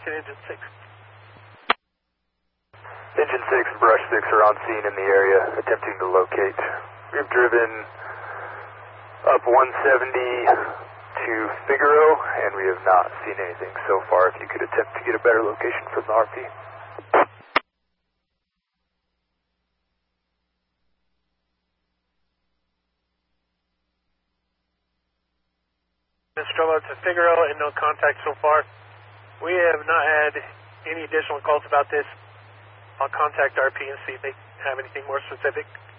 to Engine 6. Engine 6 and Brush 6 are on scene in the area, attempting to locate. We've driven up 170 to Figaro, and we have not seen anything so far. If you could attempt to get a better location from the RP. Nostromo to Figaro and no contact so far. We have not had any additional calls about this. I'll contact RP and see if they have anything more specific.